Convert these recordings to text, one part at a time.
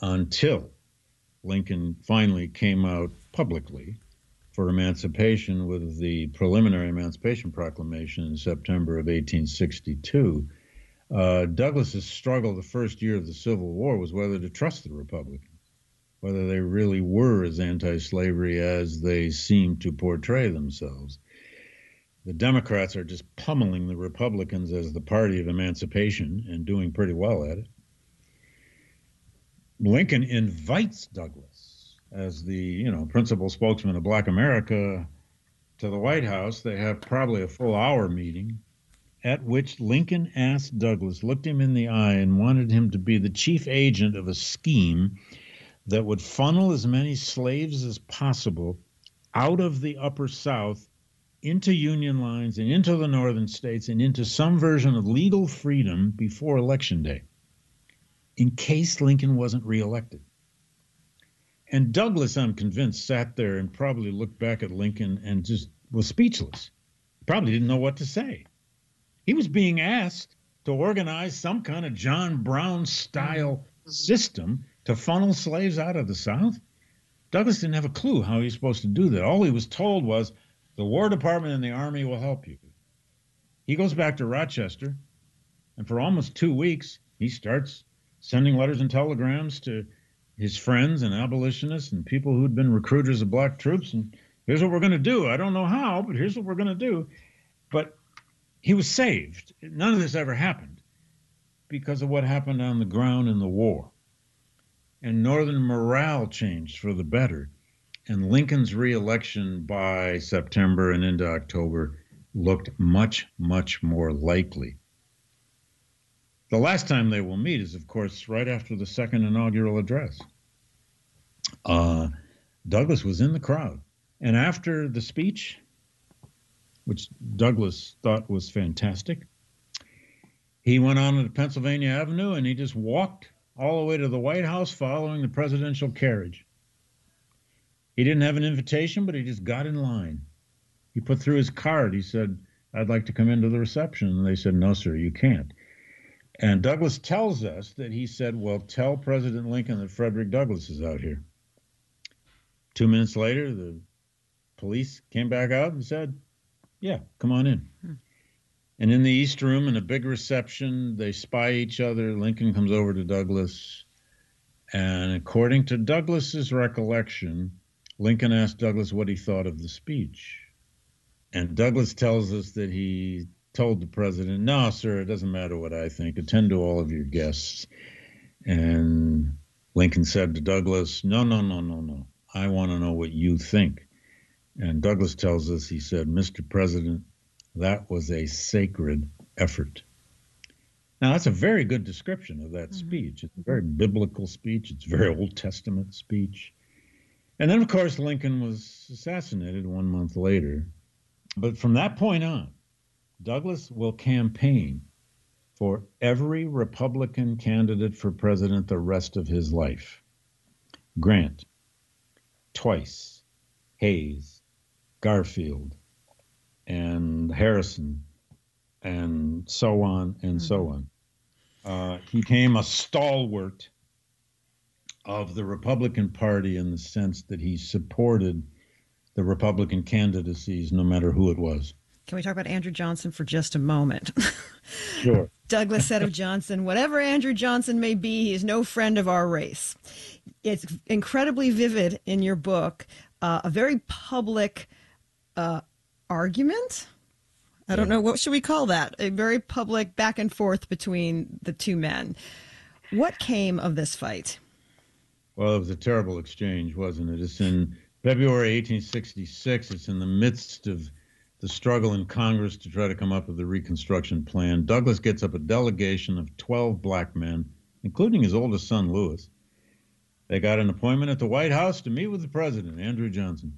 until Lincoln finally came out publicly for emancipation with the preliminary Emancipation Proclamation in September of 1862. Douglas's struggle the first year of the Civil War was whether to trust the Republicans, whether they really were as anti-slavery as they seemed to portray themselves. The Democrats are just pummeling the Republicans as the party of emancipation and doing pretty well at it. Lincoln invites Douglas as the, principal spokesman of Black America to the White House. They have probably a full hour meeting at which Lincoln asked Douglas, looked him in the eye, and wanted him to be the chief agent of a scheme that would funnel as many slaves as possible out of the Upper South into Union lines and into the northern states and into some version of legal freedom before Election Day, in case Lincoln wasn't reelected. And Douglas, I'm convinced, sat there and probably looked back at Lincoln and just was speechless. Probably didn't know what to say. He was being asked to organize some kind of John Brown style system to funnel slaves out of the South. Douglas didn't have a clue how he was supposed to do that. All he was told was, the War Department and the Army will help you. He goes back to Rochester, and for almost 2 weeks, he starts sending letters and telegrams to his friends and abolitionists and people who'd been recruiters of black troops. And here's what we're going to do. I don't know how, but here's what we're going to do. But he was saved. None of this ever happened because of what happened on the ground in the war. And Northern morale changed for the better. And Lincoln's reelection by September and into October looked much, much more likely. The last time they will meet is, of course, right after the second inaugural address. Douglas was in the crowd. And after the speech, which Douglas thought was fantastic, he went on to Pennsylvania Avenue and he just walked all the way to the White House following the presidential carriage. He didn't have an invitation, but he just got in line. He put through his card. He said, I'd like to come into the reception. And they said, no, sir, you can't. And Douglas tells us that he said, well, tell President Lincoln that Frederick Douglass is out here. 2 minutes later, the police came back out and said, yeah, come on in. And in the East Room, in a big reception, they spy each other. Lincoln comes over to Douglas. And according to Douglas's recollection, Lincoln asked Douglas what he thought of the speech. And Douglas tells us that he told the president, no, sir, it doesn't matter what I think. Attend to all of your guests. And Lincoln said to Douglas, no. I want to know what you think. And Douglas tells us, he said, Mr. President, that was a sacred effort. Now, that's a very good description of that speech. It's a very biblical speech. It's a very Old Testament speech. And then, of course, Lincoln was assassinated 1 month later. But from that point on, Douglas will campaign for every Republican candidate for president the rest of his life. Grant, Twice, Hayes, Garfield, and Harrison, and so on and so on. He became a stalwart of the Republican Party in the sense that he supported the Republican candidacies no matter who it was. Can we talk about Andrew Johnson for just a moment? Sure. Douglas said of Johnson, whatever Andrew Johnson may be, he is no friend of our race. It's incredibly vivid in your book, a very public argument. I don't know, what should we call that? A very public back and forth between the two men. What came of this fight? Well, it was a terrible exchange, wasn't it? It's in February 1866. It's in the midst of the struggle in Congress to try to come up with a Reconstruction plan. Douglas gets up a delegation of 12 black men, including his oldest son, Lewis. They got an appointment at the White House to meet with the president, Andrew Johnson.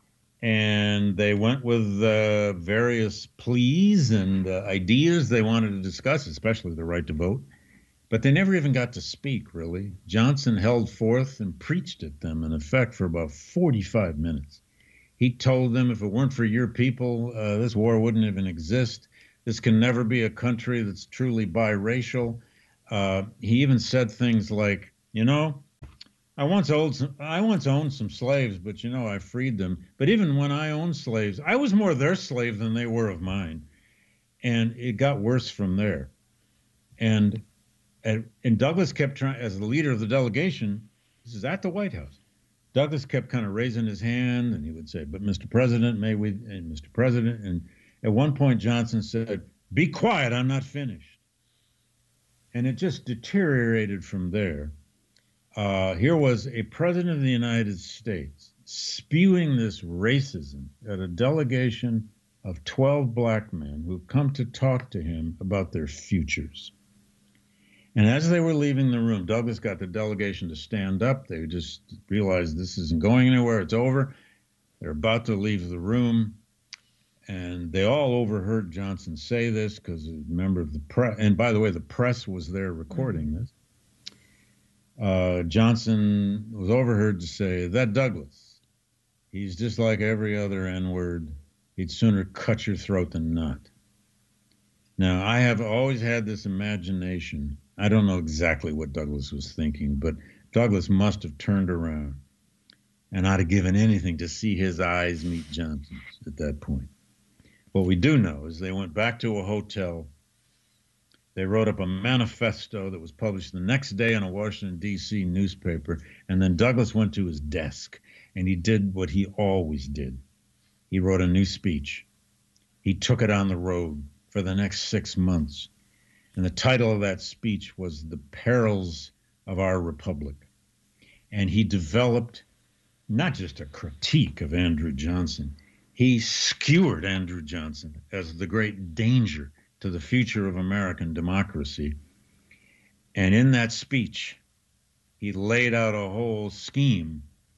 And they went with various pleas and ideas they wanted to discuss, especially the right to vote. But they never even got to speak, really. Johnson held forth and preached at them, in effect, for about 45 minutes. He told them if it weren't for your people, this war wouldn't even exist. This can never be a country that's truly biracial. He even said things like, I once owned some slaves, but I freed them. But even when I owned slaves, I was more their slave than they were of mine, and it got worse from there. And and Douglas kept trying, as the leader of the delegation, this is at the White House. Douglas kept kind of raising his hand, and he would say, "But Mr. President, may we?" And Mr. President, and at one point Johnson said, "Be quiet, I'm not finished." And it just deteriorated from there. Here was a president of the United States spewing this racism at a delegation of 12 black men who've come to talk to him about their futures. And as they were leaving the room, Douglas got the delegation to stand up. They just realized this isn't going anywhere, it's over. They're about to leave the room. And they all overheard Johnson say this because a member of the press, and by the way, the press was there recording this. Johnson was overheard to say, "That Douglas, he's just like every other N-word. He'd sooner cut your throat than not." Now, I have always had this imagination. I don't know exactly what Douglas was thinking, but Douglas must have turned around, and I'd have given anything to see his eyes meet Johnson's at that point. What we do know is they went back to a hotel. They wrote up a manifesto that was published the next day in a Washington, D.C. newspaper. And then Douglas went to his desk and he did what he always did. He wrote a new speech. He took it on the road for the next 6 months. And the title of that speech was "The Perils of Our Republic." And he developed not just a critique of Andrew Johnson, he skewered Andrew Johnson as the great danger to the future of American democracy. And in that speech, he laid out a whole scheme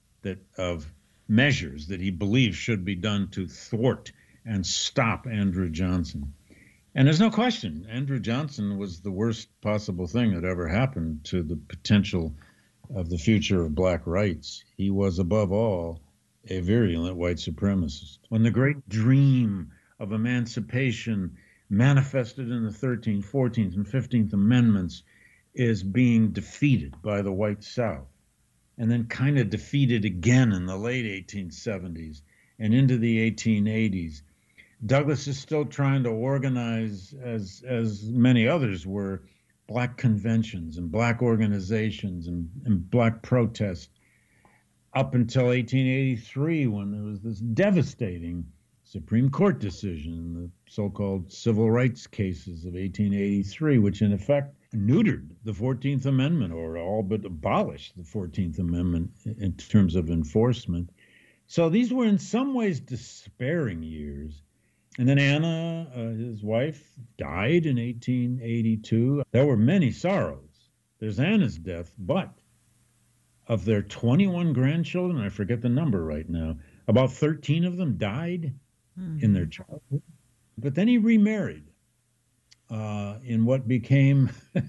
of measures that he believed should be done to thwart and stop Andrew Johnson. And there's no question, Andrew Johnson was the worst possible thing that ever happened to the potential of the future of black rights. He was, above all, a virulent white supremacist. When the great dream of emancipation manifested in the 13th, 14th, and 15th Amendments is being defeated by the white South, and then kind of defeated again in the late 1870s and into the 1880s. Douglas is still trying to organize, as many others were, black conventions and black organizations and black protests up until 1883, when there was this devastating Supreme Court decision, the so-called civil rights cases of 1883, which in effect neutered the 14th Amendment, or all but abolished the 14th Amendment in terms of enforcement. So these were in some ways despairing years. And then Anna, his wife, died in 1882. There were many sorrows. There's Anna's death, but of their 21 grandchildren, I forget the number right now, about 13 of them died in their childhood. But then he remarried in what became,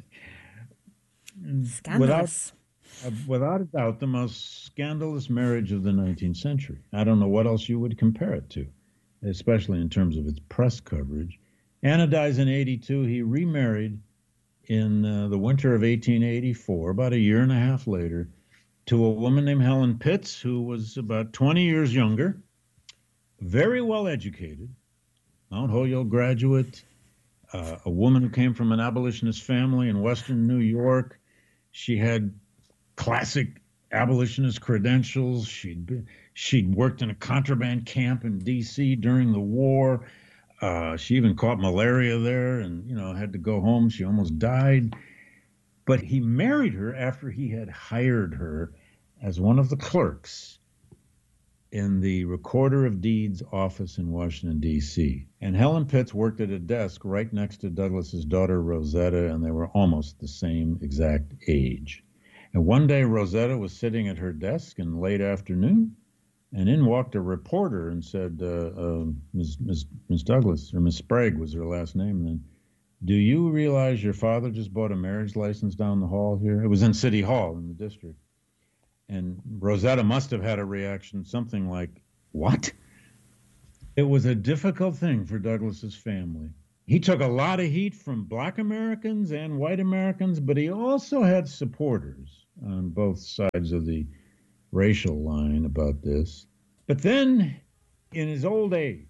Scandalous. without a doubt, the most scandalous marriage of the 19th century. I don't know what else you would compare it to, especially in terms of its press coverage. Anna dies in 82. He remarried in the winter of 1884, about a year and a half later, to a woman named Helen Pitts, who was about 20 years younger, very well educated, Mount Holyoke graduate, a woman who came from an abolitionist family in Western New York. She had classic abolitionist credentials. She'd worked in a contraband camp in D.C. during the war. She even caught malaria there and, had to go home. She almost died. But he married her after he had hired her as one of the clerks in the Recorder of Deeds office in Washington, D.C. And Helen Pitts worked at a desk right next to Douglas's daughter, Rosetta, and they were almost the same exact age. And one day, Rosetta was sitting at her desk in late afternoon, and in walked a reporter and said, Miss Douglas, or Miss Sprague was her last name then, "Do you realize your father just bought a marriage license down the hall here?" It was in City Hall in the district. And Rosetta must have had a reaction, something like, "What?" It was a difficult thing for Douglas's family He took a lot of heat from black Americans and white Americans, but he also had supporters on both sides of the racial line about this. But then in his old age,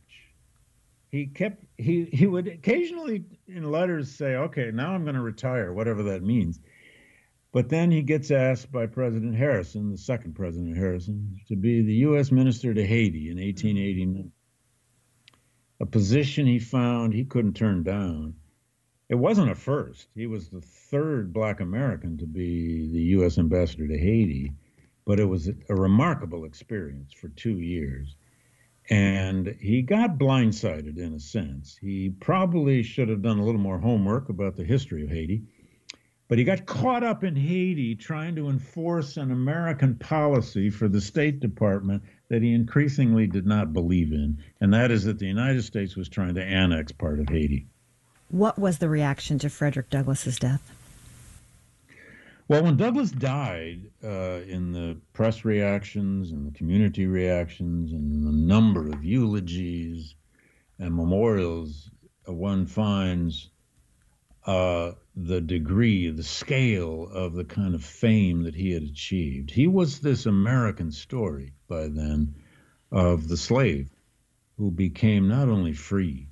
he would occasionally in letters say, okay, now I'm going to retire, whatever that means. But then he gets asked by President Harrison, the second President Harrison, to be the U.S. Minister to Haiti in 1889, a position he found he couldn't turn down. It wasn't a first. He was the third black American to be the U.S. Ambassador to Haiti, but it was a remarkable experience for 2 years. And he got blindsided in a sense. He probably should have done a little more homework about the history of Haiti, but he got caught up in Haiti trying to enforce an American policy for the State Department that he increasingly did not believe in, and that is that the United States was trying to annex part of Haiti. What was the reaction to Frederick Douglass's death? Well, when Douglass died, in the press reactions and the community reactions and the number of eulogies and memorials, one finds the degree, the scale of the kind of fame that he had achieved. He was this American story by then of the slave who became not only free,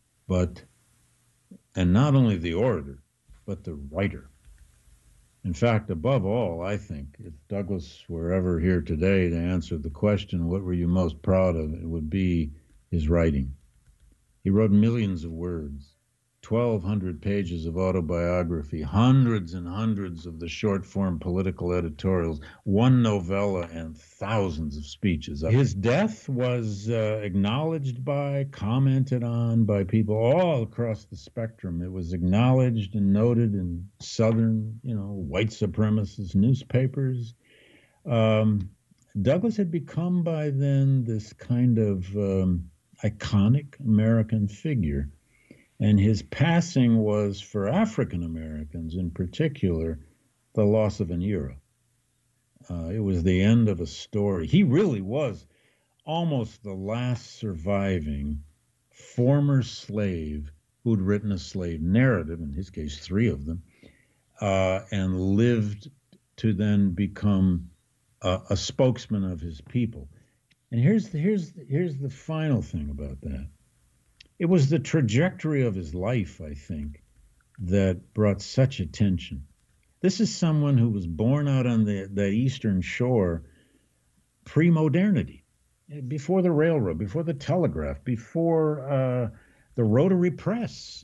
and not only the orator, but the writer. In fact, above all, I think if Douglass were ever here today to answer the question, what were you most proud of, it would be his writing. He wrote millions of words, 1,200 pages of autobiography, hundreds and hundreds of the short-form political editorials, one novella, and thousands of speeches. His death was acknowledged by, commented on by people all across the spectrum. It was acknowledged and noted in Southern, white supremacist newspapers. Douglass had become by then this kind of iconic American figure. And his passing was, for African Americans in particular, the loss of an era. It was the end of a story. He really was almost the last surviving former slave who'd written a slave narrative, in his case, 3 of them, and lived to then become a spokesman of his people. And here's the final thing about that. It was the trajectory of his life, I think, that brought such attention. This is someone who was born out on the Eastern Shore pre-modernity, before the railroad, before the telegraph, before the rotary press,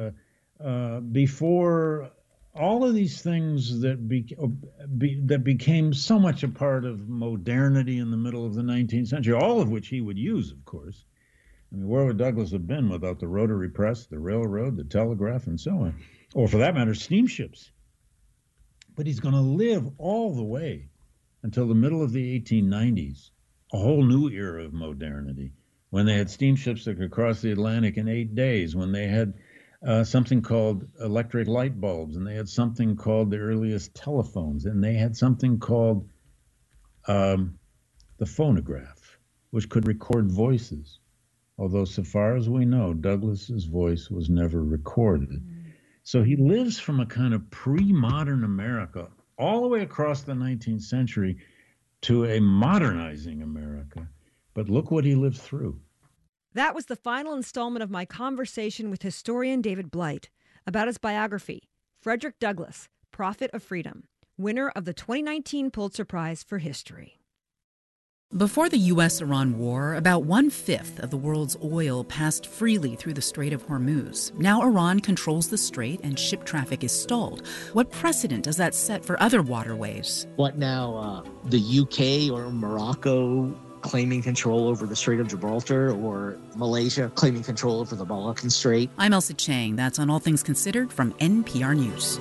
before all of these things that became so much a part of modernity in the middle of the 19th century, all of which he would use, of course. I mean, where would Douglass have been without the rotary press, the railroad, the telegraph, and so on? Or for that matter, steamships. But he's going to live all the way until the middle of the 1890s, a whole new era of modernity, when they had steamships that could cross the Atlantic in 8 days, when they had something called electric light bulbs, and they had something called the earliest telephones, and they had something called the phonograph, which could record voices. Although, so far as we know, Douglass's voice was never recorded. So he lives from a kind of pre-modern America all the way across the 19th century to a modernizing America. But look what he lived through. That was the final installment of my conversation with historian David Blight about his biography, Frederick Douglass, Prophet of Freedom, winner of the 2019 Pulitzer Prize for History. Before the U.S.-Iran war, about 1/5 of the world's oil passed freely through the Strait of Hormuz. Now Iran controls the strait and ship traffic is stalled. What precedent does that set for other waterways? What now, the UK or Morocco claiming control over the Strait of Gibraltar, or Malaysia claiming control over the Malaccan Strait? I'm Elsa Chang. That's on All Things Considered from NPR News.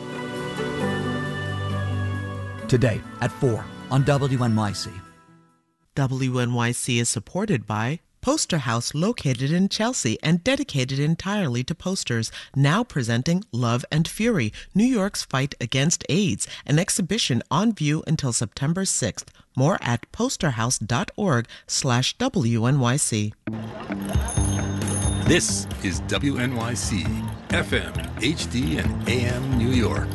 Today at 4 on WNYC. WNYC is supported by Poster House, located in Chelsea and dedicated entirely to posters, now presenting Love and Fury, New York's Fight Against AIDS, an exhibition on view until September 6th. More at posterhouse.org/WNYC. This is WNYC, FM, HD, and AM New York.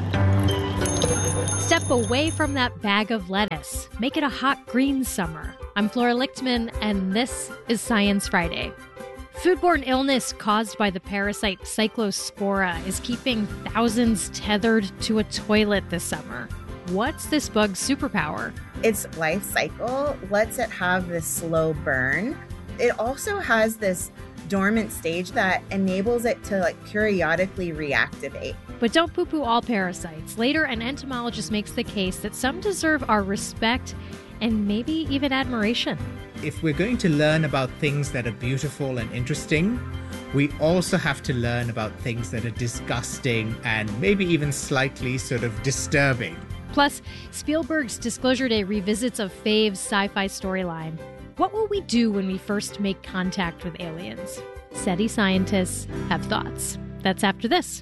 Step away from that bag of lettuce. Make it a hot green summer. I'm Flora Lichtman, and this is Science Friday. Foodborne illness caused by the parasite Cyclospora is keeping thousands tethered to a toilet this summer. What's this bug's superpower? Its life cycle lets it have this slow burn. It also has this dormant stage that enables it to periodically reactivate. But don't poo-poo all parasites. Later, an entomologist makes the case that some deserve our respect and maybe even admiration. If we're going to learn about things that are beautiful and interesting, we also have to learn about things that are disgusting and maybe even slightly sort of disturbing. Plus, Spielberg's Disclosure Day revisits a fave's sci-fi storyline. What will we do when we first make contact with aliens? SETI scientists have thoughts. That's after this.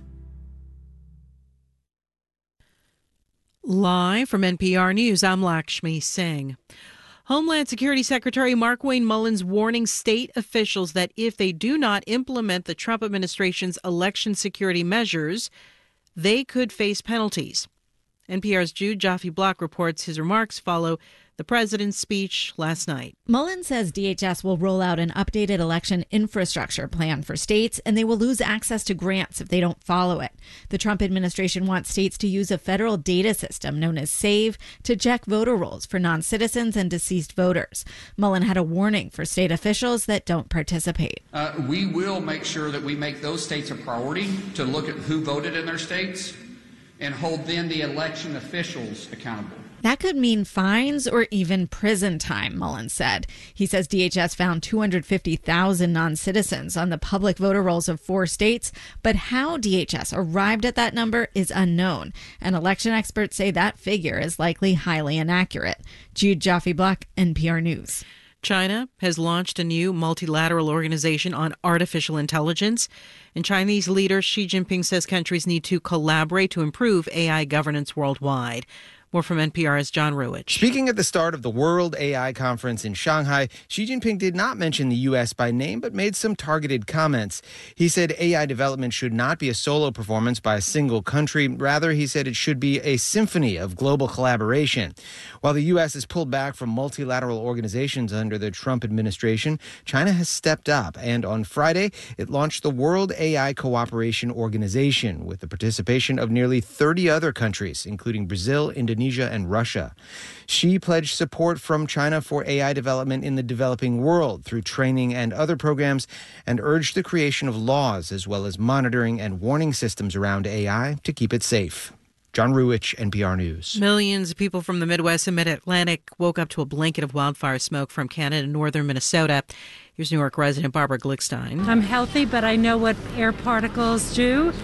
Live from NPR News, I'm Lakshmi Singh. Homeland Security Secretary Markwayne Mullins warning state officials that if they do not implement the Trump administration's election security measures, they could face penalties. NPR's Jude Joffe-Block reports his remarks follow the president's speech last night. Mullins says DHS will roll out an updated election infrastructure plan for states, and they will lose access to grants if they don't follow it. The Trump administration wants states to use a federal data system known as SAVE to check voter rolls for non-citizens and deceased voters. Mullin had a warning for state officials that don't participate. We will make sure that we make those states a priority to look at who voted in their states and hold then the election officials accountable. That could mean fines or even prison time, Mullins said. He says DHS found 250,000 non-citizens on the public voter rolls of 4 states, but how DHS arrived at that number is unknown, and election experts say that figure is likely highly inaccurate. Jude Joffe-Block, NPR News. China has launched a new multilateral organization on artificial intelligence. And Chinese leader Xi Jinping says countries need to collaborate to improve AI governance worldwide. More from NPR's John Ruwitch. Speaking at the start of the World AI Conference in Shanghai, Xi Jinping did not mention the U.S. by name, but made some targeted comments. He said AI development should not be a solo performance by a single country. Rather, he said it should be a symphony of global collaboration. While the U.S. has pulled back from multilateral organizations under the Trump administration, China has stepped up. And on Friday, it launched the World AI Cooperation Organization with the participation of nearly 30 other countries, including Brazil, Indonesia, and Russia. Xi pledged support from China for AI development in the developing world through training and other programs, and urged the creation of laws as well as monitoring and warning systems around AI to keep it safe. John Ruwitch, NPR News. Millions of people from the Midwest and Mid-Atlantic woke up to a blanket of wildfire smoke from Canada and northern Minnesota. Here's New York resident Barbara Glickstein. I'm healthy, but I know what air particles do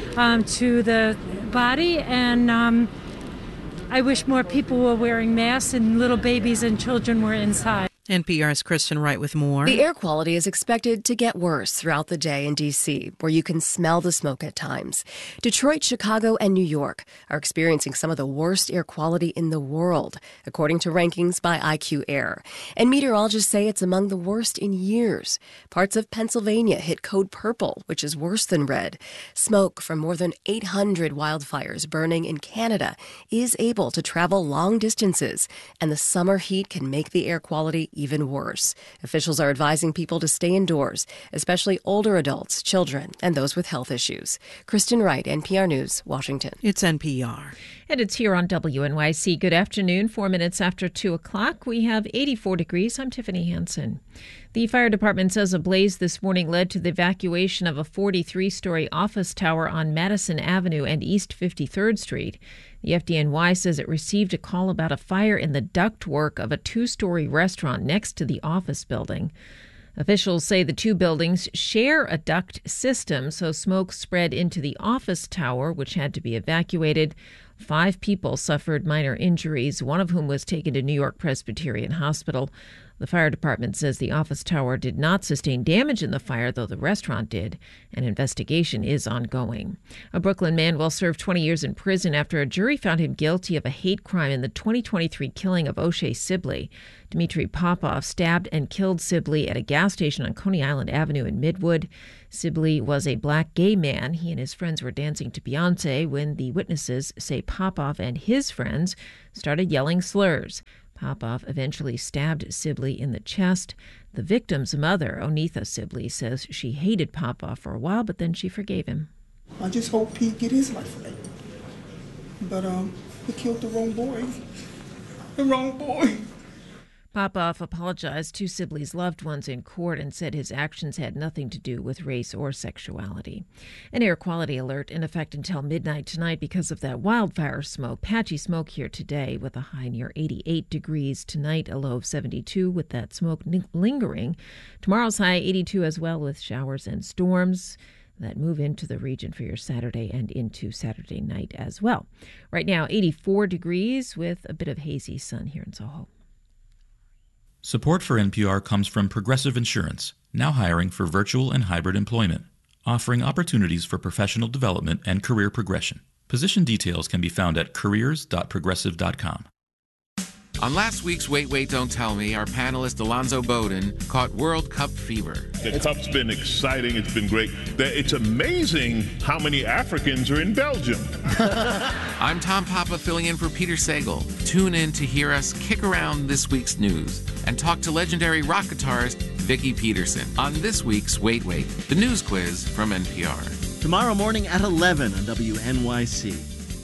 to the body, and I wish more people were wearing masks and little babies and children were inside. NPR's Kristen Wright with more. The air quality is expected to get worse throughout the day in D.C., where you can smell the smoke at times. Detroit, Chicago, and New York are experiencing some of the worst air quality in the world, according to rankings by IQ Air. And meteorologists say it's among the worst in years. Parts of Pennsylvania hit code purple, which is worse than red. Smoke from more than 800 wildfires burning in Canada is able to travel long distances, and the summer heat can make the air quality even worse. Officials are advising people to stay indoors, especially older adults, children, and those with health issues. Kristen Wright, NPR News, Washington. It's NPR. And it's here on WNYC. Good afternoon. 4 minutes after 2 o'clock. We have 84 degrees. I'm Tiffany Hansen. The fire department says a blaze this morning led to the evacuation of a 43-story office tower on Madison Avenue and East 53rd Street. The FDNY says it received a call about a fire in the ductwork of a 2-story restaurant next to the office building. Officials say the 2 buildings share a duct system, so smoke spread into the office tower, which had to be evacuated. 5 people suffered minor injuries, one of whom was taken to New York Presbyterian Hospital. The fire department says the office tower did not sustain damage in the fire, though the restaurant did. An investigation is ongoing. A Brooklyn man will serve 20 years in prison after a jury found him guilty of a hate crime in the 2023 killing of O'Shea Sibley. Dmitry Popov stabbed and killed Sibley at a gas station on Coney Island Avenue in Midwood. Sibley was a black gay man. He and his friends were dancing to Beyoncé when the witnesses say Popov and his friends started yelling slurs. Popov eventually stabbed Sibley in the chest. The victim's mother, Onitha Sibley, says she hated Popov for a while, but then she forgave him. I just hope Pete get his life right. But he killed the wrong boy. The wrong boy. Popov apologized to Sibley's loved ones in court and said his actions had nothing to do with race or sexuality. An air quality alert in effect until midnight tonight because of that wildfire smoke. Patchy smoke here today with a high near 88 degrees. Tonight, a low of 72 with that smoke lingering. Tomorrow's high 82 as well with showers and storms that move into the region for your Saturday and into Saturday night as well. Right now, 84 degrees with a bit of hazy sun here in Soho. Support for NPR comes from Progressive Insurance, now hiring for virtual and hybrid employment, offering opportunities for professional development and career progression. Position details can be found at careers.progressive.com. On last week's Wait, Don't Tell Me, our panelist Alonzo Bowden caught World Cup fever. The Cup's been exciting. It's been great. It's amazing how many Africans are in Belgium. I'm Tom Papa filling in for Peter Sagal. Tune in to hear us kick around this week's news and talk to legendary rock guitarist Vicki Peterson on this week's Wait, the news quiz from NPR. Tomorrow morning at 11 on WNYC.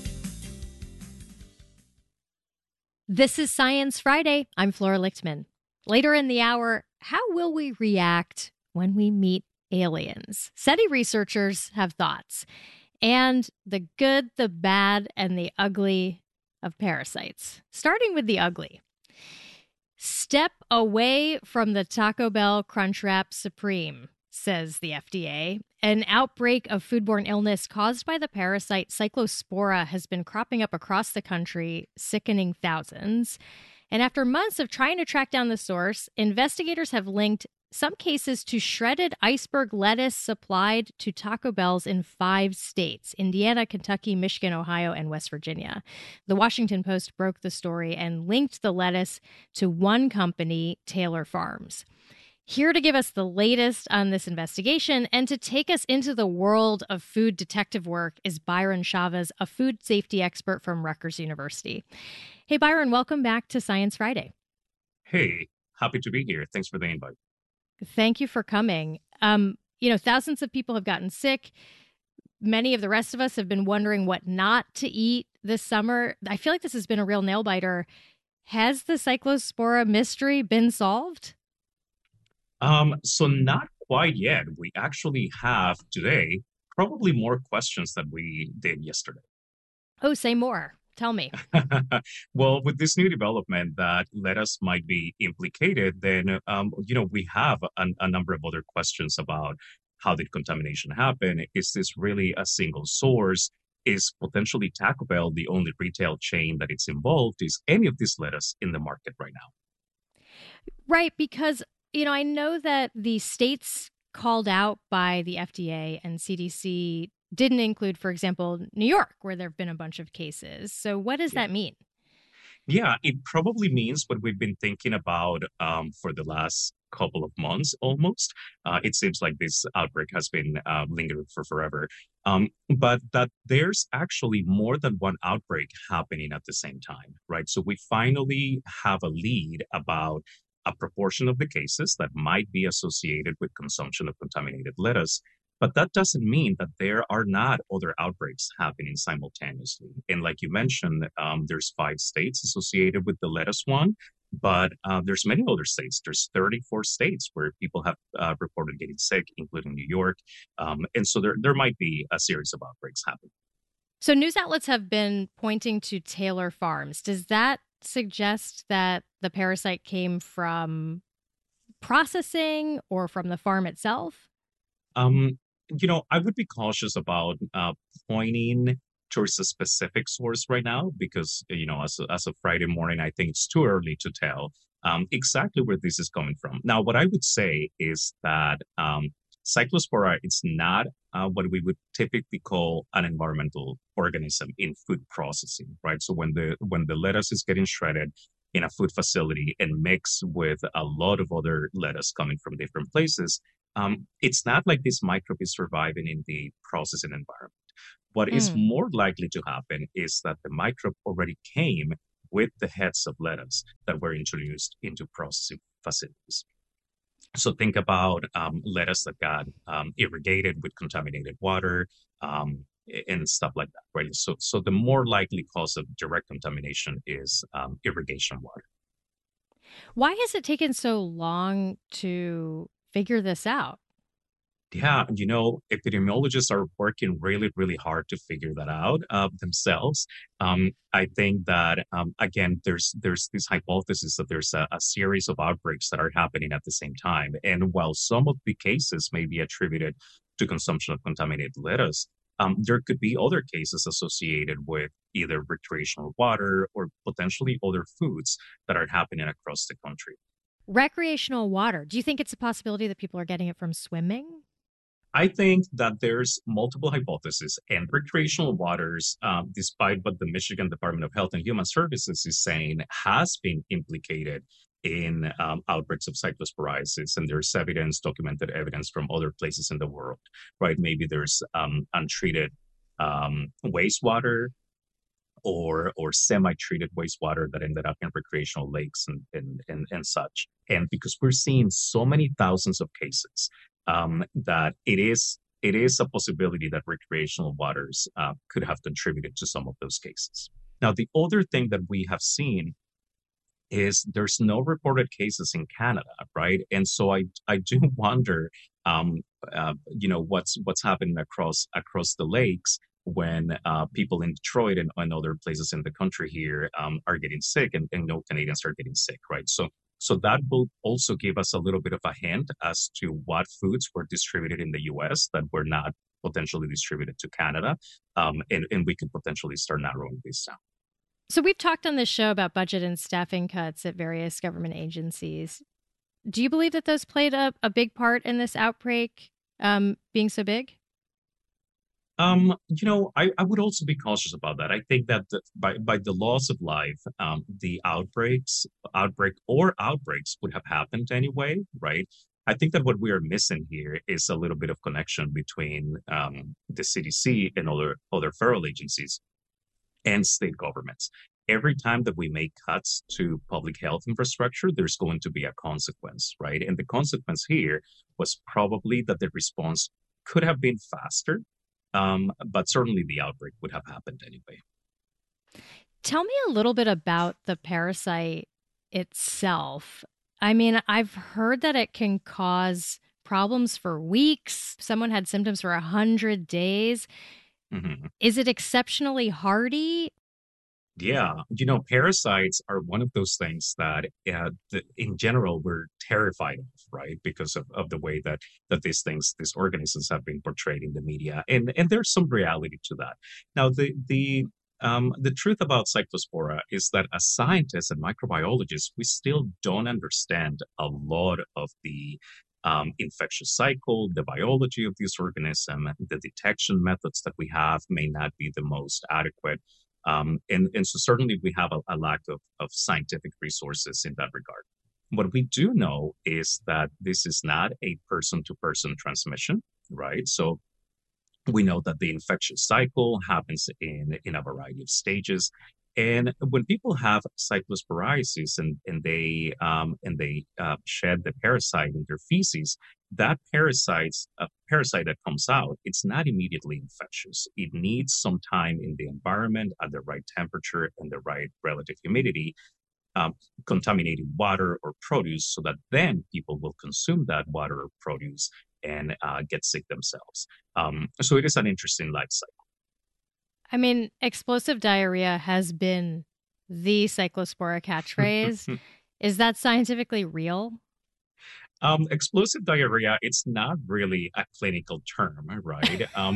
This is Science Friday. I'm Flora Lichtman. Later in the hour, how will we react when we meet aliens? SETI researchers have thoughts. And the good, the bad, and the ugly of parasites. Starting with the ugly. Step away from the Taco Bell Crunchwrap Supreme, says the FDA. An outbreak of foodborne illness caused by the parasite Cyclospora has been cropping up across the country, sickening thousands. And after months of trying to track down the source, investigators have linked some cases to shredded iceberg lettuce supplied to Taco Bells in 5 states: Indiana, Kentucky, Michigan, Ohio, and West Virginia. The Washington Post broke the story and linked the lettuce to one company, Taylor Farms. Here to give us the latest on this investigation and to take us into the world of food detective work is Byron Chavez, a food safety expert from Rutgers University. Hey, Byron, welcome back to Science Friday. Hey, happy to be here. Thanks for the invite. Thank you for coming. Thousands of people have gotten sick. Many of the rest of us have been wondering what not to eat this summer. I feel like this has been a real nail-biter. Has the Cyclospora mystery been solved? So not quite yet. We actually have today probably more questions than we did yesterday. Oh, say more. Tell me. Well, with this new development that lettuce might be implicated, then, we have a number of other questions about how did contamination happen? Is this really a single source? Is potentially Taco Bell the only retail chain that it's involved? Is any of this lettuce in the market right now? Right, because I know that the states called out by the FDA and CDC didn't include, for example, New York, where there have been a bunch of cases. So what does that mean? Yeah, it probably means what we've been thinking about for the last couple of months almost. It seems like this outbreak has been lingering for forever. But that there's actually more than one outbreak happening at the same time, right? So we finally have a lead about a proportion of the cases that might be associated with consumption of contaminated lettuce. But that doesn't mean that there are not other outbreaks happening simultaneously. And like you mentioned, there's 5 states associated with the lettuce one, but there's many other states. There's 34 states where people have reported getting sick, including New York. And so there might be a series of outbreaks happening. So news outlets have been pointing to Taylor Farms. Does that suggest that the parasite came from processing or from the farm itself? I would be cautious about pointing towards a specific source right now because, as of Friday morning, I think it's too early to tell. exactly where this is coming from. Now, what I would say is that Cyclospora is not what we would typically call an environmental organism in food processing, right? So when the lettuce is getting shredded in a food facility and mixed with a lot of other lettuce coming from different places, it's not like this microbe is surviving in the processing environment. What is more likely to happen is that the microbe already came with the heads of lettuce that were introduced into processing facilities. So think about lettuce that got irrigated with contaminated water and stuff like that, right? So the more likely cause of direct contamination is irrigation water. Why has it taken so long to figure this out? Yeah, epidemiologists are working really, really hard to figure that out themselves. I think that, again, there's this hypothesis that there's a series of outbreaks that are happening at the same time. And while some of the cases may be attributed to consumption of contaminated lettuce, there could be other cases associated with either recreational water or potentially other foods that are happening across the country. Recreational water. Do you think it's a possibility that people are getting it from swimming? I think that there's multiple hypotheses, and recreational waters, despite what the Michigan Department of Health and Human Services is saying, has been implicated in outbreaks of cyclosporiasis, and there's documented evidence from other places in the world, right? Maybe there's untreated wastewater or semi-treated wastewater that ended up in recreational lakes and such. And because we're seeing so many thousands of cases, that it is a possibility that recreational waters could have contributed to some of those cases. Now, the other thing that we have seen is there's no reported cases in Canada, right? And so I do wonder, what's happening across the lakes when people in Detroit and other places in the country here are getting sick, and no Canadians are getting sick, right? So that will also give us a little bit of a hint as to what foods were distributed in the U.S. that were not potentially distributed to Canada, and we could potentially start narrowing this down. So we've talked on this show about budget and staffing cuts at various government agencies. Do you believe that those played a big part in this outbreak being so big? I would also be cautious about that. I think that by the loss of life, the outbreak or outbreaks would have happened anyway, right? I think that what we are missing here is a little bit of connection between the CDC and other federal agencies and state governments. Every time that we make cuts to public health infrastructure, there's going to be a consequence, right? And the consequence here was probably that the response could have been faster. But certainly the outbreak would have happened anyway. Tell me a little bit about the parasite itself. I mean, I've heard that it can cause problems for weeks. Someone had symptoms for 100 days. Mm-hmm. Is it exceptionally hardy? Yeah, parasites are one of those things that in general we're terrified of, right? Because of the way that these organisms have been portrayed in the media, and there's some reality to that. Now, the truth about Cyclospora is that as scientists and microbiologists, we still don't understand a lot of the infectious cycle, the biology of this organism. The detection methods that we have may not be the most adequate. And so certainly we have a lack of scientific resources in that regard. What we do know is that this is not a person-to-person transmission, right? So we know that the infectious cycle happens in a variety of stages. And when people have cyclosporiasis and they shed the parasite in their feces, that parasite that comes out, it's not immediately infectious. It needs some time in the environment at the right temperature and the right relative humidity, contaminating water or produce, so that then people will consume that water or produce and get sick themselves. So it is an interesting life cycle. I mean, explosive diarrhea has been the Cyclospora catchphrase. Is that scientifically real? Explosive diarrhea, it's not really a clinical term, right?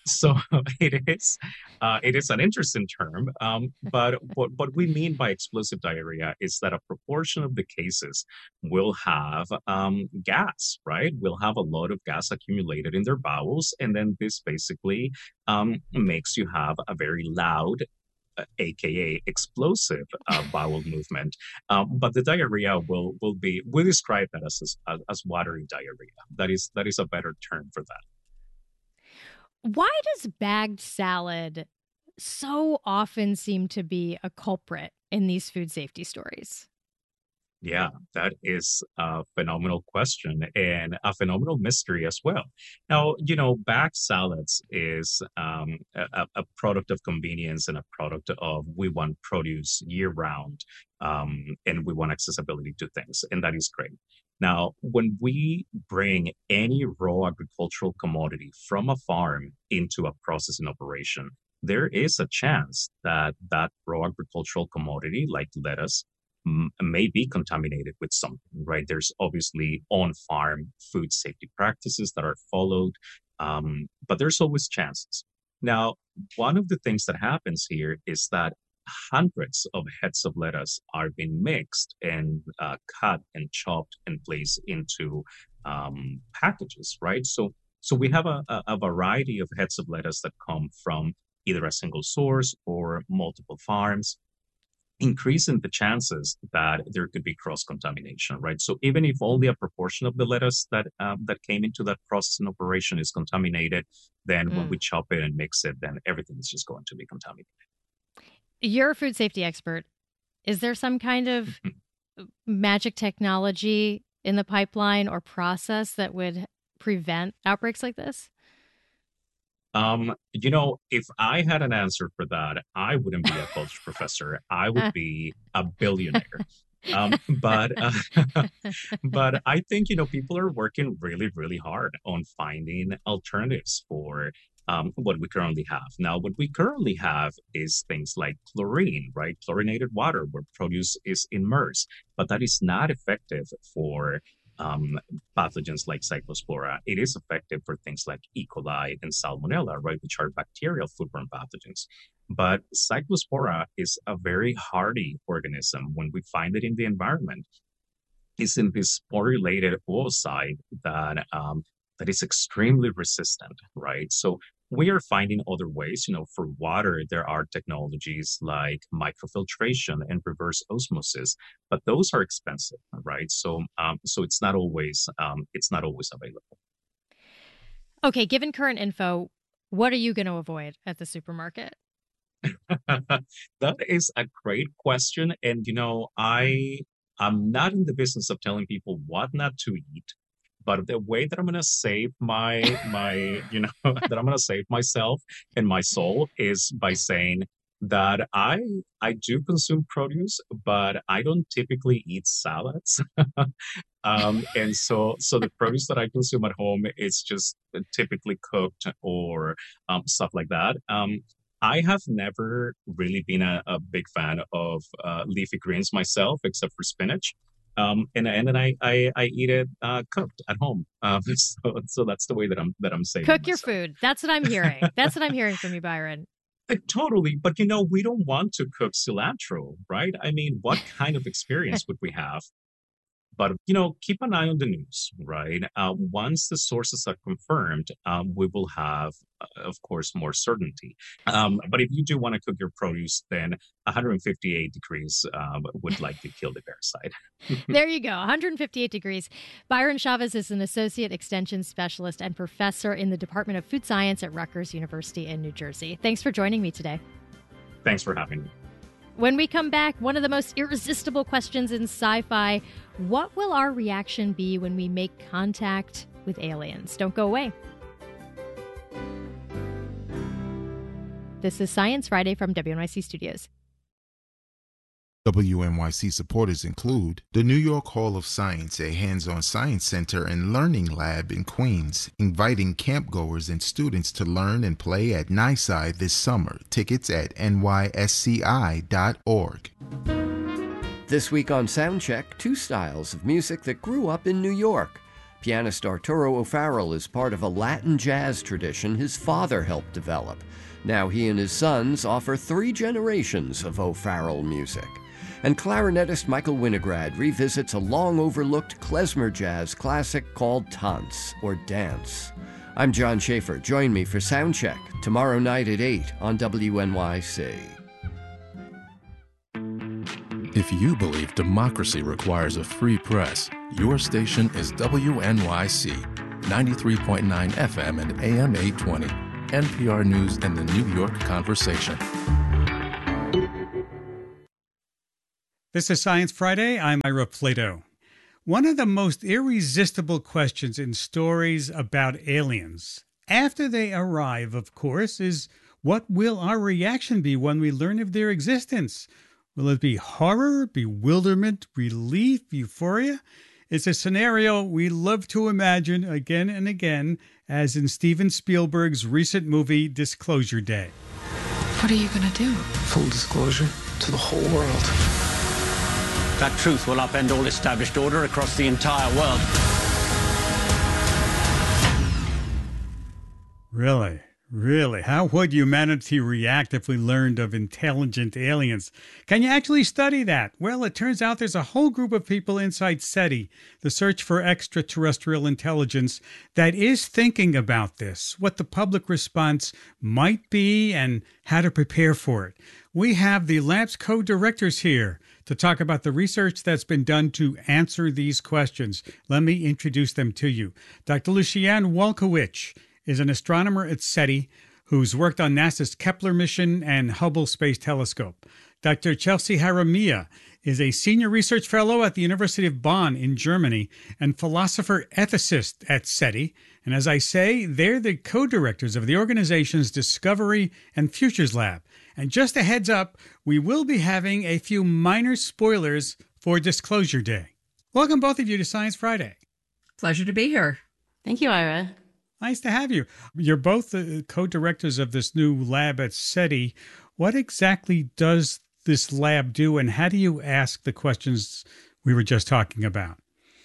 So it is an interesting term, but what we mean by explosive diarrhea is that a proportion of the cases will have gas, right? Will have a lot of gas accumulated in their bowels, and then this basically makes you have a very loud, aka explosive bowel movement. But the diarrhea we describe that as watery diarrhea. That is a better term for that. Why does bagged salad so often seem to be a culprit in these food safety stories? Yeah, that is a phenomenal question and a phenomenal mystery as well. Now, bagged salads is a product of convenience and a product of we want produce year round, and we want accessibility to things, and that is great. Now, when we bring any raw agricultural commodity from a farm into a processing operation, there is a chance that that raw agricultural commodity, like lettuce, may be contaminated with something, right? There's obviously on-farm food safety practices that are followed, but there's always chances. Now, one of the things that happens here is that hundreds of heads of lettuce are being mixed and cut and chopped and placed into packages, right? So we have a variety of heads of lettuce that come from either a single source or multiple farms, increasing the chances that there could be cross-contamination, right? So even if only a proportion of the lettuce that came into that processing operation is contaminated, then when we chop it and mix it, then everything is just going to be contaminated. You're a food safety expert. Is there some kind of magic technology in the pipeline or process that would prevent outbreaks like this? If I had an answer for that, I wouldn't be a college professor. I would be a billionaire. But I think, people are working really, really hard on finding alternatives for what we currently have. Now, what we currently have is things like chlorine, right? Chlorinated water where produce is immersed, but that is not effective for pathogens like Cyclospora. It is effective for things like E. coli and Salmonella, right, which are bacterial foodborne pathogens. But Cyclospora is a very hardy organism. When we find it in the environment, it's in this sporulated oocyte that is extremely resistant, right? So we are finding other ways. For water, there are technologies like microfiltration and reverse osmosis, but those are expensive, right? So it's not always available. Okay, given current info, what are you going to avoid at the supermarket? That is a great question, and I'm not in the business of telling people what not to eat. But the way that I'm going to save that I'm going to save myself and my soul is by saying that I do consume produce, but I don't typically eat salads. And so the produce that I consume at home is just typically cooked or stuff like that. I have never really been a big fan of leafy greens myself, except for spinach. And then I eat it cooked at home. So that's the way that I'm saving Cook your myself. food. That's what I'm hearing. That's what I'm hearing from you, Byron. Totally. But, we don't want to cook cilantro, right? I mean, what kind of experience would we have? But, keep an eye on the news, right? Once the sources are confirmed, we will have, of course, more certainty. But if you do want to cook your produce, then 158 degrees would likely kill the parasite. There you go, 158 degrees. Byron Chavez is an associate extension specialist and professor in the Department of Food Science at Rutgers University in New Jersey. Thanks for joining me today. Thanks for having me. When we come back, one of the most irresistible questions in sci-fi: what will our reaction be when we make contact with aliens? Don't go away. This is Science Friday from WNYC Studios. WNYC supporters include the New York Hall of Science, a hands-on science center and learning lab in Queens, inviting campgoers and students to learn and play at NYSCI this summer. Tickets at nysci.org. This week on Soundcheck, two styles of music that grew up in New York. Pianist Arturo O'Farrill is part of a Latin jazz tradition his father helped develop. Now he and his sons offer 3 generations of O'Farrill music. And clarinetist Michael Winograd revisits a long-overlooked klezmer jazz classic called Tanz, or Dance. I'm John Schaefer. Join me for Soundcheck tomorrow night at 8 on WNYC. If you believe democracy requires a free press, your station is WNYC, 93.9 FM and AM 820, NPR News and the New York Conversation. This is Science Friday. I'm Ira Plato. One of the most irresistible questions in stories about aliens, after they arrive, of course, is what will our reaction be when we learn of their existence? Will it be horror, bewilderment, relief, euphoria? It's a scenario we love to imagine again and again, as in Steven Spielberg's recent movie, Disclosure Day. What are you going to do? Full disclosure to the whole world. That truth will upend all established order across the entire world. Really? Really? How would humanity react if we learned of intelligent aliens? Can you actually study that? Well, it turns out there's a whole group of people inside SETI, the Search for Extraterrestrial Intelligence, that is thinking about this, what the public response might be and how to prepare for it. We have the lab's co-directors here to talk about the research that's been done to answer these questions. Let me introduce them to you. Dr. Lucianne Walkowicz is an astronomer at SETI who's worked on NASA's Kepler mission and Hubble Space Telescope. Dr. Chelsea Haramia is a senior research fellow at the University of Bonn in Germany and philosopher ethicist at SETI. And as I say, they're the co-directors of the organization's Discovery and Futures Lab. And just a heads up, we will be having a few minor spoilers for Disclosure Day. Welcome both of you to Science Friday. Pleasure to be here. Thank you, Ira. Nice to have you. You're both the co-directors of this new lab at SETI. What exactly does this lab do, and how do you ask the questions we were just talking about?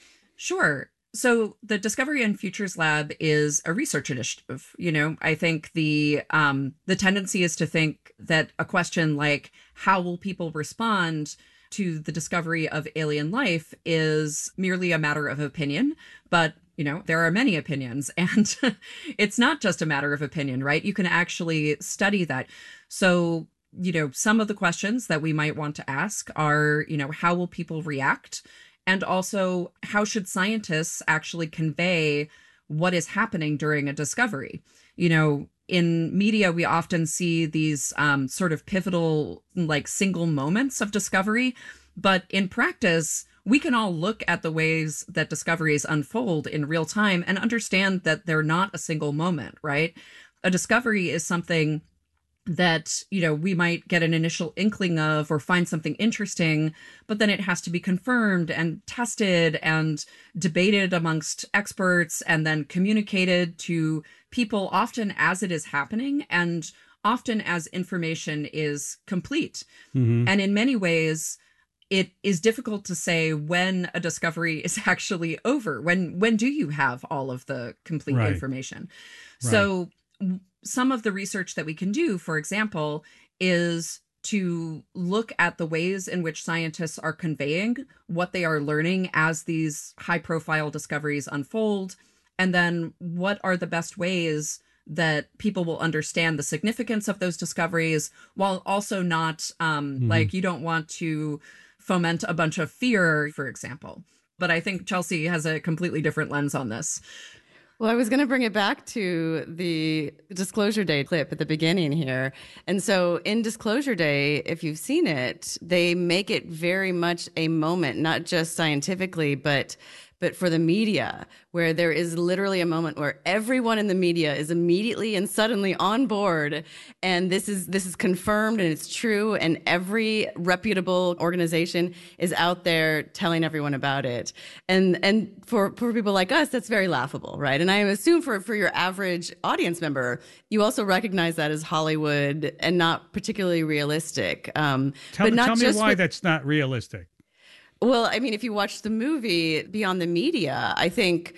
Sure. So the Discovery and Futures Lab is a research initiative. You know, I think the tendency is to think that a question like, how will people respond to the discovery of alien life, is merely a matter of opinion. But you know, there are many opinions, and it's not just a matter of opinion, right? You can actually study that. So, you know, some of the questions that we might want to ask are, you know, how will people react? And also, how should scientists actually convey what is happening during a discovery? You know, in media, we often see these sort of pivotal, like single moments of discovery. But in practice, we can all look at the ways that discoveries unfold in real time and understand that they're not a single moment, right? A discovery is something that, you know, we might get an initial inkling of or find something interesting, but then it has to be confirmed and tested and debated amongst experts and then communicated to people, often as it is happening and often as information is complete. Mm-hmm. And in many ways, it is difficult to say when a discovery is actually over. When do you have all of the complete information? Right. So some of the research that we can do, for example, is to look at the ways in which scientists are conveying what they are learning as these high-profile discoveries unfold, and then what are the best ways that people will understand the significance of those discoveries, while also not like you don't want to foment a bunch of fear, for example. But I think Chelsea has a completely different lens on this. Well, I was going to bring it back to the Disclosure Day clip at the beginning here. And so in Disclosure Day, if you've seen it, they make it very much a moment, not just scientifically, but for the media, where there is literally a moment where everyone in the media is immediately and suddenly on board, and this is confirmed and it's true, and every reputable organization is out there telling everyone about it. And for people like us, that's very laughable, right? And I assume for your average audience member, you also recognize that as Hollywood and not particularly realistic. Tell me why that's not realistic. Well, I mean, if you watch the movie Beyond the Media, I think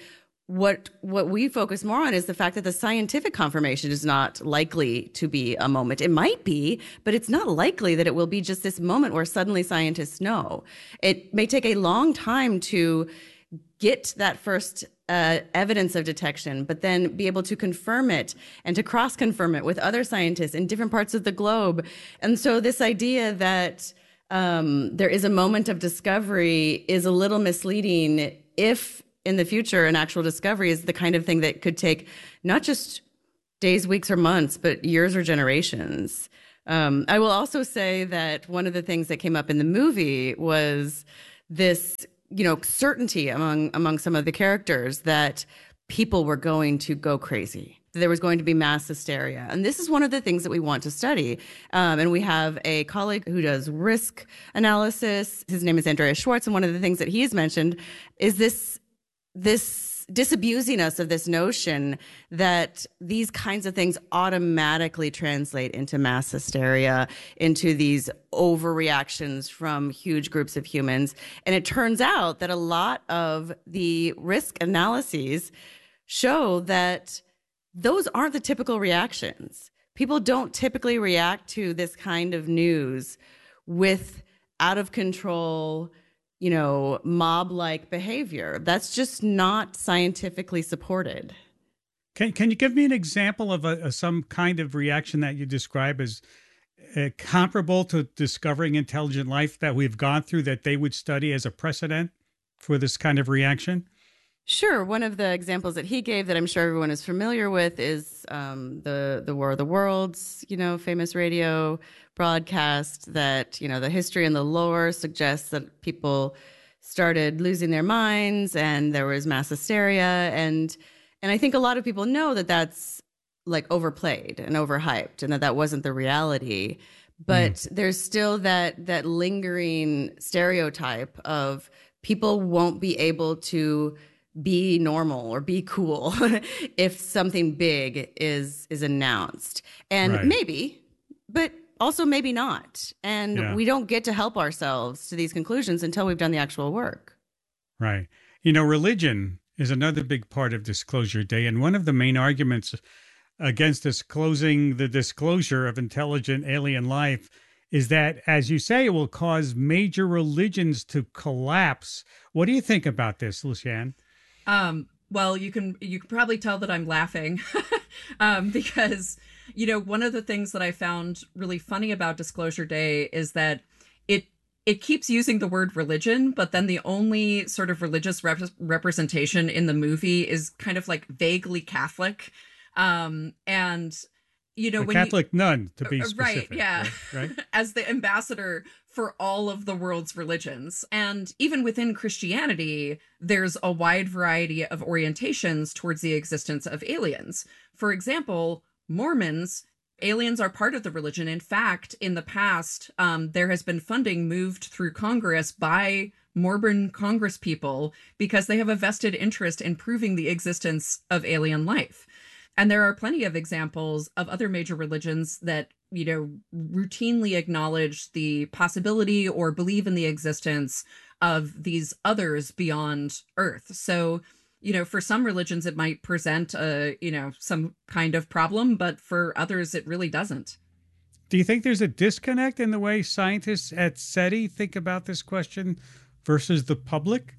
what we focus more on is the fact that the scientific confirmation is not likely to be a moment. It might be, but it's not likely that it will be just this moment where suddenly scientists know. It may take a long time to get that first evidence of detection, but then be able to confirm it and to cross-confirm it with other scientists in different parts of the globe. And so this idea that there is a moment of discovery is a little misleading if in the future an actual discovery is the kind of thing that could take not just days, weeks, or months, but years or generations. I will also say that one of the things that came up in the movie was this, certainty among some of the characters that people were going to go crazy. There was going to be mass hysteria. And this is one of the things that we want to study. And we have a colleague who does risk analysis. His name is Andreas Schwartz. And one of the things that he's mentioned is this disabusing us of this notion that these kinds of things automatically translate into mass hysteria, into these overreactions from huge groups of humans. And it turns out that a lot of the risk analyses show that those aren't the typical reactions. People don't typically react to this kind of news with out of control, mob-like behavior. That's just not scientifically supported. Can you give me an example of some kind of reaction that you describe as comparable to discovering intelligent life that we've gone through that they would study as a precedent for this kind of reaction? Sure. One of the examples that he gave that I'm sure everyone is familiar with is the War of the Worlds, famous radio broadcast that, the history and the lore suggests that people started losing their minds and there was mass hysteria. And I think a lot of people know that that's like overplayed and overhyped and that wasn't the reality. But there's still that lingering stereotype of people won't be able to be normal or be cool if something big is announced. And maybe, but also maybe not. And we don't get to help ourselves to these conclusions until we've done the actual work. Right. Religion is another big part of Disclosure Day. And one of the main arguments against disclosing the disclosure of intelligent alien life is that, as you say, it will cause major religions to collapse. What do you think about this, Lucianne? Well, you can probably tell that I'm laughing because, one of the things that I found really funny about Disclosure Day is that it keeps using the word religion, but then the only sort of religious representation in the movie is kind of like vaguely Catholic. And, a Catholic nun, to be specific. Right, yeah. Right? As the ambassador for all of the world's religions. And even within Christianity, there's a wide variety of orientations towards the existence of aliens. For example, Mormons, aliens are part of the religion. In fact, in the past, there has been funding moved through Congress by Mormon Congress people because they have a vested interest in proving the existence of alien life. And there are plenty of examples of other major religions that, routinely acknowledge the possibility or believe in the existence of these others beyond Earth. So, for some religions, it might present some kind of problem, but for others, it really doesn't. Do you think there's a disconnect in the way scientists at SETI think about this question versus the public?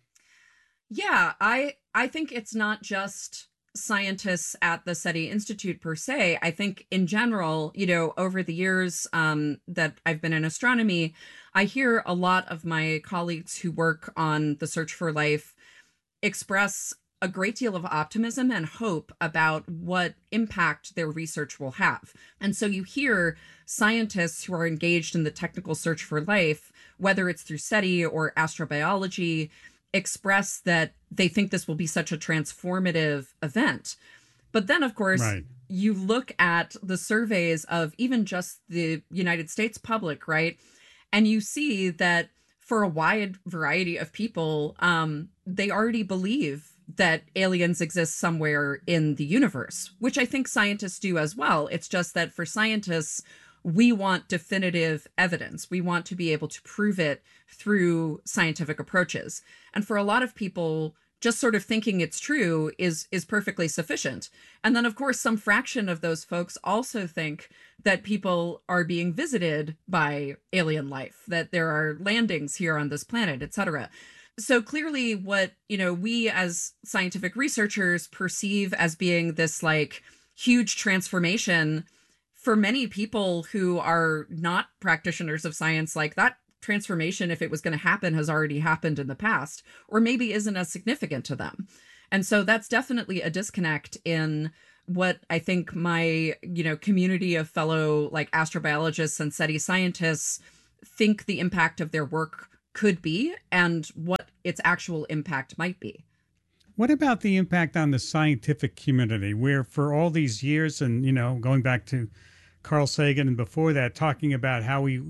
Yeah, I think it's not just scientists at the SETI Institute per se. I think in general, over the years that I've been in astronomy, I hear a lot of my colleagues who work on the search for life express a great deal of optimism and hope about what impact their research will have. And so you hear scientists who are engaged in the technical search for life, whether it's through SETI or astrobiology, express that they think this will be such a transformative event. But then, of course, you look at the surveys of even just the United States public, right? And you see that for a wide variety of people, they already believe that aliens exist somewhere in the universe, which I think scientists do as well. It's just that for scientists, we want definitive evidence. We want to be able to prove it through scientific approaches. And for a lot of people, just sort of thinking it's true is perfectly sufficient. And then, of course, some fraction of those folks also think that people are being visited by alien life, that there are landings here on this planet, etc. So clearly what, we as scientific researchers perceive as being this like huge transformation, for many people who are not practitioners of science, like that transformation, if it was going to happen, has already happened in the past, or maybe isn't as significant to them. And so that's definitely a disconnect in what I think my, community of fellow like astrobiologists and SETI scientists think the impact of their work could be and what its actual impact might be. What about the impact on the scientific community, where for all these years and, going back to Carl Sagan and before that, talking about how we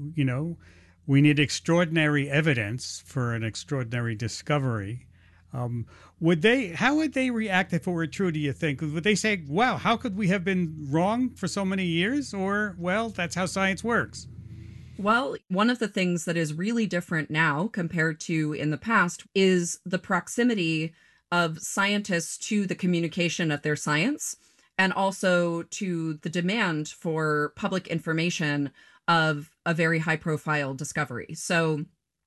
need extraordinary evidence for an extraordinary discovery. How would they react if it were true, do you think? Would they say, wow, how could we have been wrong for so many years? Or, well, that's how science works? Well, one of the things that is really different now compared to in the past is the proximity of scientists to the communication of their science, and also to the demand for public information of a very high profile discovery. So,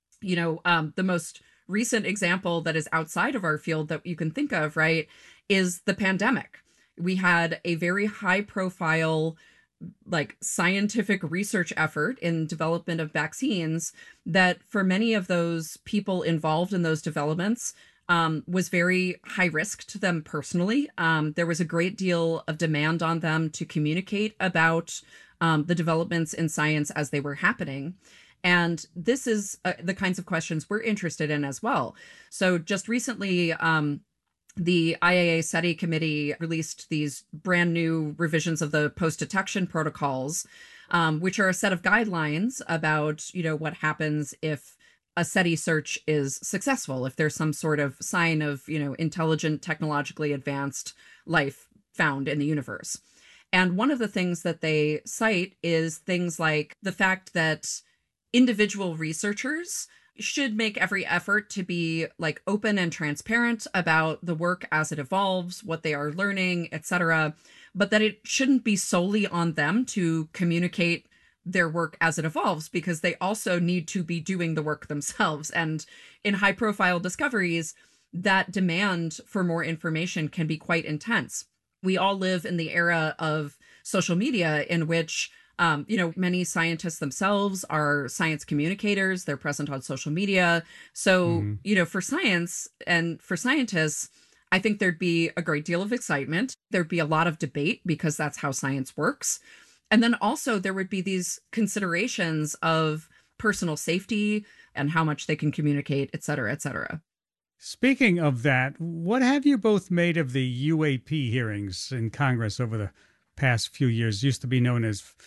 the most recent example that is outside of our field that you can think of, right, is the pandemic. We had a very high profile like scientific research effort in development of vaccines that for many of those people involved in those developments was very high risk to them personally. There was a great deal of demand on them to communicate about the developments in science as they were happening. And this is the kinds of questions we're interested in as well. So just recently, the IAA SETI committee released these brand new revisions of the post-detection protocols, which are a set of guidelines about, what happens if a SETI search is successful, if there's some sort of sign of, intelligent, technologically advanced life found in the universe. And one of the things that they cite is things like the fact that individual researchers should make every effort to be like open and transparent about the work as it evolves, what they are learning, etc., but that it shouldn't be solely on them to communicate their work as it evolves, because they also need to be doing the work themselves. And in high profile discoveries, that demand for more information can be quite intense. We all live in the era of social media in which many scientists themselves are science communicators. They're present on social media. So, for science and for scientists, I think there'd be a great deal of excitement. There'd be a lot of debate because that's how science works. And then also there would be these considerations of personal safety and how much they can communicate, et cetera, et cetera. Speaking of that, what have you both made of the UAP hearings in Congress over the past few years? Used to be known as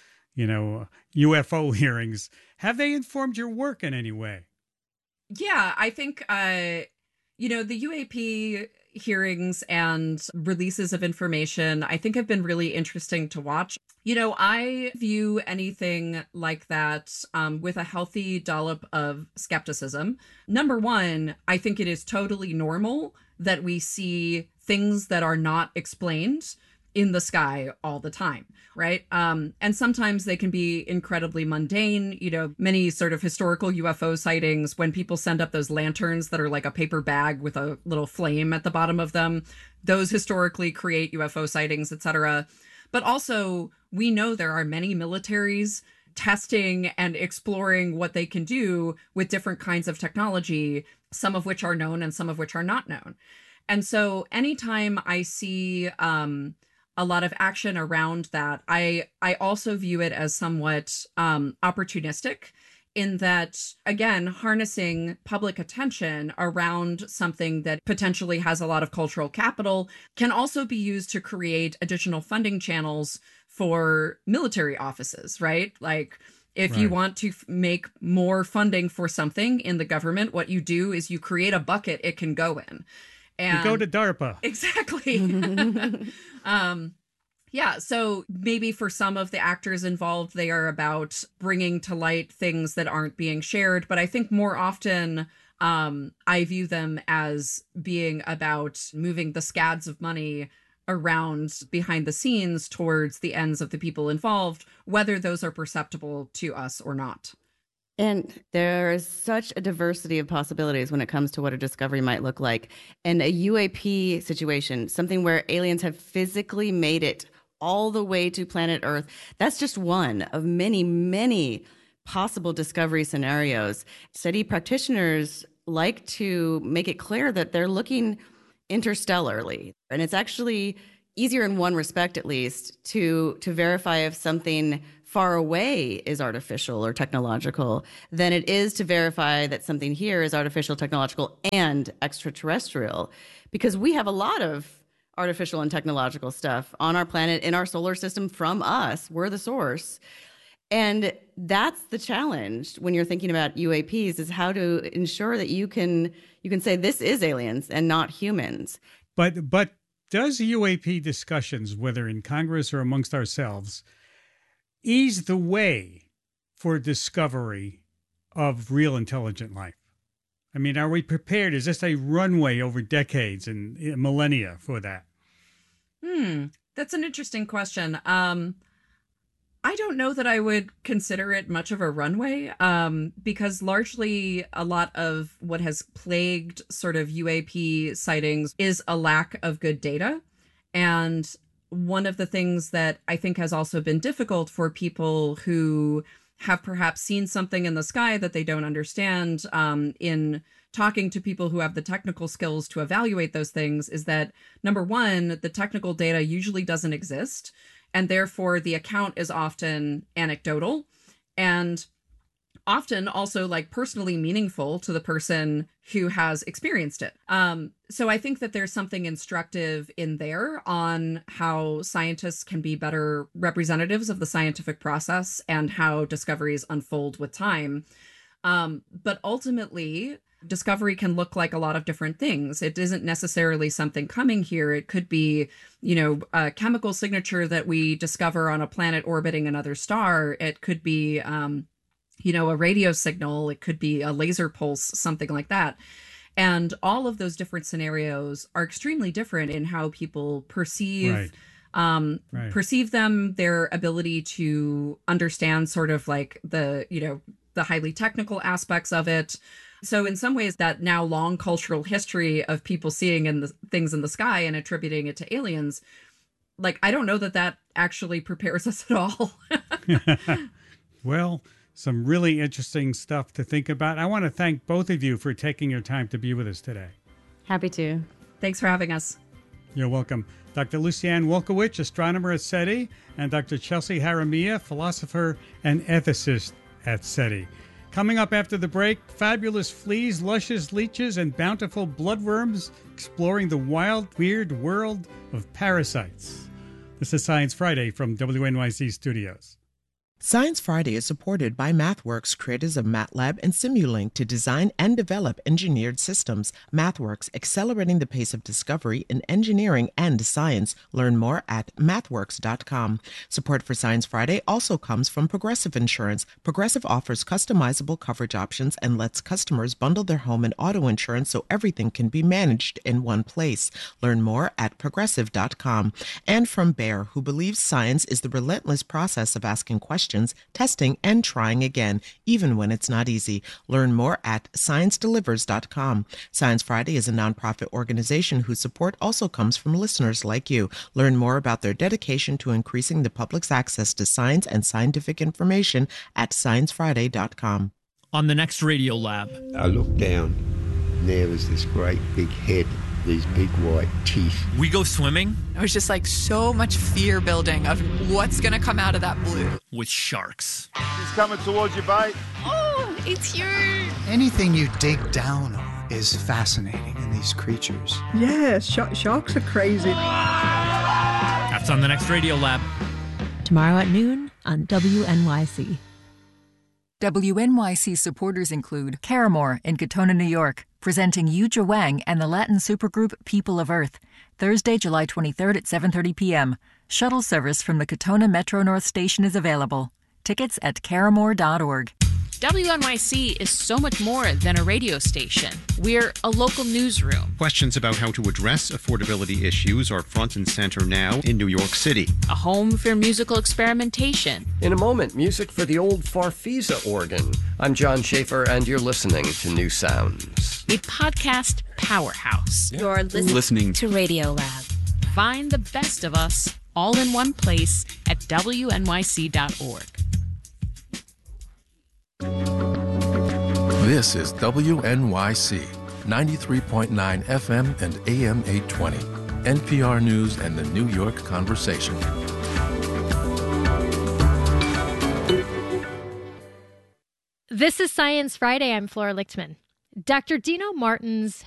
UFO hearings. Have they informed your work in any way? Yeah, I think, the UAP hearings and releases of information, I think have been really interesting to watch. I view anything like that with a healthy dollop of skepticism. Number one, I think it is totally normal that we see things that are not explained in the sky all the time, right? And sometimes they can be incredibly mundane. Many sort of historical UFO sightings, when people send up those lanterns that are like a paper bag with a little flame at the bottom of them, those historically create UFO sightings, etc. But also, we know there are many militaries testing and exploring what they can do with different kinds of technology, some of which are known and some of which are not known. And so anytime I see a lot of action around that, I also view it as somewhat opportunistic, in that, again, harnessing public attention around something that potentially has a lot of cultural capital can also be used to create additional funding channels for military offices, right? Like, if you want to make more funding for something in the government, what you do is you create a bucket it can go in. And you go to DARPA. Exactly. Yeah, so maybe for some of the actors involved, they are about bringing to light things that aren't being shared. But I think more often I view them as being about moving the scads of money around behind the scenes towards the ends of the people involved, whether those are perceptible to us or not. And there is such a diversity of possibilities when it comes to what a discovery might look like. And a UAP situation, something where aliens have physically made it all the way to planet Earth, that's just one of many, many possible discovery scenarios. SETI practitioners like to make it clear that they're looking interstellarly. And it's actually easier in one respect, at least, to verify if something far away is artificial or technological than it is to verify that something here is artificial, technological, and extraterrestrial. Because we have a lot of artificial and technological stuff on our planet, in our solar system from us. We're the source. And that's the challenge when you're thinking about UAPs, is how to ensure that you can say this is aliens and not humans. But does UAP discussions, whether in Congress or amongst ourselves, ease the way for discovery of real intelligent life? I mean, are we prepared? Is this a runway over decades and millennia for that? That's an interesting question. I don't know that I would consider it much of a runway, because largely a lot of what has plagued sort of UAP sightings is a lack of good data. And one of the things that I think has also been difficult for people who have perhaps seen something in the sky that they don't understand, in talking to people who have the technical skills to evaluate those things, is that, number one, the technical data usually doesn't exist, and therefore the account is often anecdotal and often also like personally meaningful to the person who has experienced it. So I think that there's something instructive in there on how scientists can be better representatives of the scientific process and how discoveries unfold with time. But ultimately, discovery can look like a lot of different things. It isn't necessarily something coming here. It could be, a chemical signature that we discover on a planet orbiting another star. It could be, a radio signal. It could be a laser pulse, something like that. And all of those different scenarios are extremely different in how people perceive perceive them, their ability to understand sort of like the highly technical aspects of it. So in some ways, that now long cultural history of people seeing things in the sky and attributing it to aliens, like, I don't know that actually prepares us at all. Well, some really interesting stuff to think about. I want to thank both of you for taking your time to be with us today. Happy to. Thanks for having us. You're welcome. Dr. Lucianne Wolkowicz, astronomer at SETI, and Dr. Chelsea Haramia, philosopher and ethicist at SETI. Coming up after the break, fabulous fleas, luscious leeches, and bountiful bloodworms exploring the wild, weird world of parasites. This is Science Friday from WNYC Studios. Science Friday is supported by MathWorks, creators of MATLAB and Simulink, to design and develop engineered systems. MathWorks, accelerating the pace of discovery in engineering and science. Learn more at mathworks.com. Support for Science Friday also comes from Progressive Insurance. Progressive offers customizable coverage options and lets customers bundle their home and auto insurance so everything can be managed in one place. Learn more at progressive.com. And from Bayer, who believes science is the relentless process of asking questions, testing, and trying again, even when it's not easy. Learn more at ScienceDelivers.com. Science Friday is a nonprofit organization whose support also comes from listeners like you. Learn more about their dedication to increasing the public's access to science and scientific information at ScienceFriday.com. On the next Radio Lab. I looked down, and there was this great big head, these big white teeth. We go swimming. It was just like so much fear building of what's going to come out of that blue. With sharks. He's coming towards you, bite. Oh, it's huge. Anything you dig down on is fascinating in these creatures. Yeah, sharks are crazy. That's on the next Radio Lab. Tomorrow at noon on WNYC. WNYC supporters include Caramore in Katona, New York, presenting Yuja Wang and the Latin supergroup People of Earth, Thursday, July 23rd at 7:30 p.m. Shuttle service from the Katona Metro North Station is available. Tickets at caramore.org. WNYC is so much more than a radio station. We're a local newsroom. Questions about how to address affordability issues are front and center now in New York City. A home for musical experimentation. In a moment, music for the old Farfisa organ. I'm John Schaefer, and you're listening to New Sounds. A podcast powerhouse. You're listening to Radio Lab. Find the best of us all in one place at WNYC.org. This is WNYC, 93.9 FM and AM 820, NPR News and the New York Conversation. This is Science Friday. I'm Flora Lichtman. Dr. Dino Martins